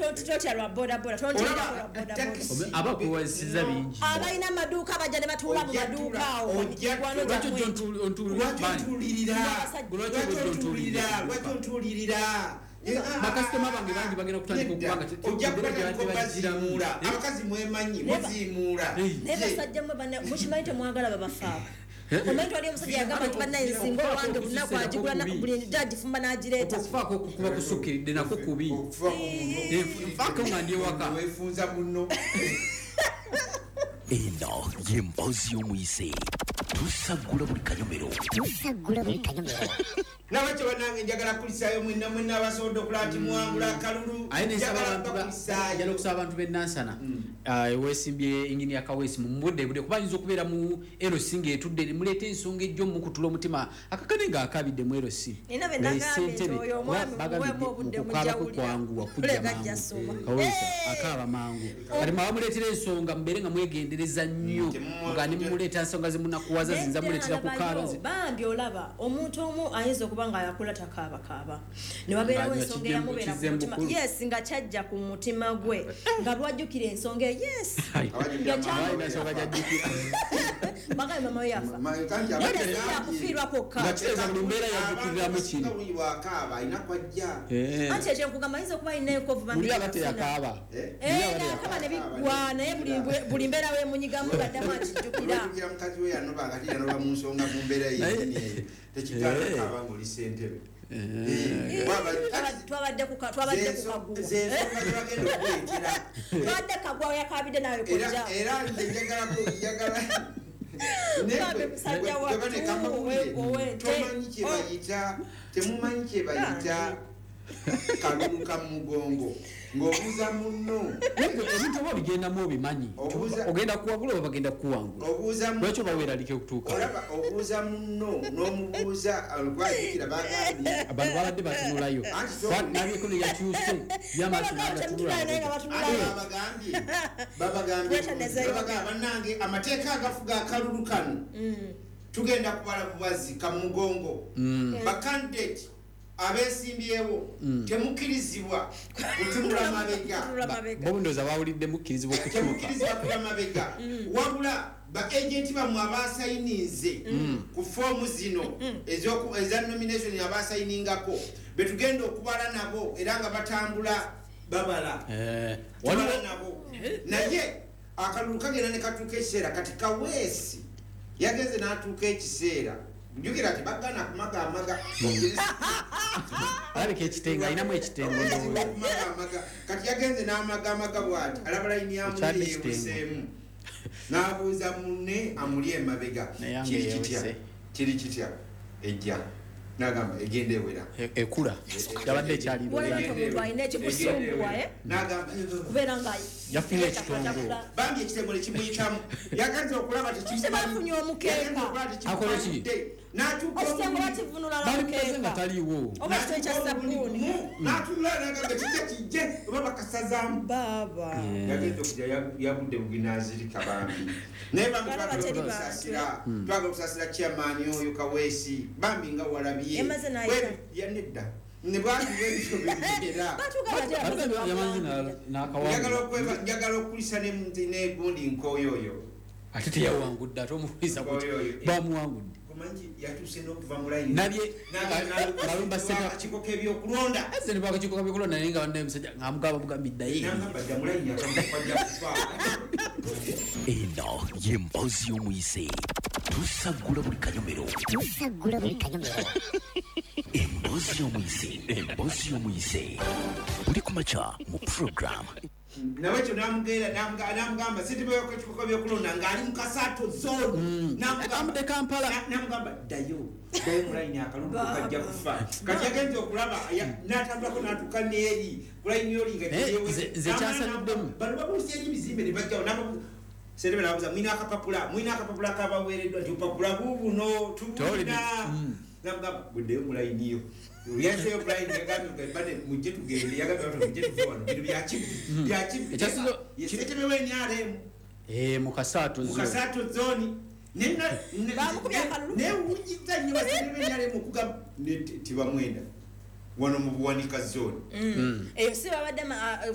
tonti alwa boda tonti alwa boda abakuwasiza bingi abalina amaduuka abajja ne batuula mu maduuka awo lwaki bakasitoma bange bangi bagenda kutandika okubanga abakazi mwemanyi muzimuula naye basajja mwe mukimanyi temwagala babafaawo omuntu ali omusajja yagamba nti bannaye nsinga owange bunaku agigula buli jagifumba n'agireeta okufaako kuba kusukkiridde nako kubi nfaako nga ndi ewaka weefunza muno eno y'emboozi y'omuyise tusagula buli kanyomero nawekyo banange njagala kulisayo mwenna abasobodde okulaba nti muwangula akalulu njagala okusaba abantu b'ennansana weesimbye inginiya Kaweesi mu budde kuba ayinza okubeera mu LC ng'etudde muleeta ensonga ejjo mukutula omutima akakane ng'akabidde mu LC okukaabako kwanguwa kujja mangu Kaweesi akaaba mangu kati mwaba muleetera ensonga mubeere nga mwegendereza nnyo nga ne mumuleeta ensonga zemunakuwaza zinza muleetera kukaaba bambi olaba omuntu omu ayinza okuba nga yakula takaabakaaba ne wabeerawo ensonga eyamubeera ku mutima yes nga kyajja ku mutima gwe nga lwajjukira ensonga yes magaye mama we yafa yakufiirwa kokka mbeera yajjukiriramu kino anti ekyo nkugamba ayinza okuba alina enkovu buli abate yakaaba yakaba ne biggwa naye buli mbeera weemunyigamu gaddamu akijjukira mukazi we yanoba mu nsonga mu mbeera yennyini eyo tekikaaba ng'oli ssentebe twabadde kagwa yakabidde nawe kujja era nze njagala temumanyi kye bayita kalulu ka mugongo ng'obuuza munno ebintu oba bigendamu obimanyi ogenda kuwagula oba bagenda kukuwangula lwaki oba weeralike okutuuka obuuza munno n'omubuuza lwajukira bagambye abantu babadde batunulayo nabyeko neyakyuse babagambye bannange amateeka agafuga akalulu kano tugenda kubala bubazi ka mugongo bakandidate abesimbyewo temukirizibwa kutunula mabega bobundoza bawulidde mukirizibwa kutunula mabega wabula ba agent bamwe abasayinize ku fomu zino eza nomination abasayiningako betugenda okubala nabo era nga batambula babala waliwo nabo naye akalulu kagenda ne katuuka ekiseera kati Kaweesi yageze n'atuuka ekiseera njukira ati bagana kumaga alabika ekitenga ayinamu ekitengo kati yagenze n'amaga bwati alaba layini yamuyeebuseemu n'abuuza munne amuli emabega kiri kitya ejja nagamba egenda ewera ekula yabadde ekyalimuntu alina ekimusumbuwa kubeera nga yafunye ekitongo bambi ekitengo ne kimuyitamu yagenze okulaba tekibafunye omukeeka akola ki ekitengo bakivunula balipeze nga taliiwo oba kito ekyasabuuni n'atula nagamba kijje oba bakasazaamu baba yagenze okujja yabudde buginazirika bambi naye bambi twagala okusasira chairman oyo Kaweesi bambi nga walabiye yanedda ne bwatibwebityo bibiera njagala okulisa negundi nkooyoyo ate teyawangudde ate omukulisa bamuwangudde yatuuse n'okuva mu layini nabye balumba akiko k'ebyokulonda ese ne bakiko k'ebyokulonda naye nga bannaye musajja ng'amugamba bugambiddaye nangambadda mu layini akamufajja kufa eno y'emboozi y'omuyise tusagula buli kanyomero emboozi y'omuyise buli kumakya mu program nawekyo namugamba sitibeeko ekikoko byokulonda ng'ali mu Kasaato zone amudde Kampala namugamba ddayo mu layini akalulu kajja kufa kati yagenze okulaba n'atambulako n'atuuka n'eri ku layini yoli nga nze kyasaluddemu bano babuusa eri bizimbe ne bajjawo Sente balabuza mwina akapapula kabaweereddwa nti opapula bubuno tubulina namugamba buddeyo mu layini yo Yaseyo Brian yagambye bade mujje tugende yagambye mujje tuvuana bintu byakibi yesetemewe nyaremu mu Kasaato zone ne wujita nyi wasetemewe nyaremu kugamba tiba mwenda wano mu Buwanika zone eyo si babadde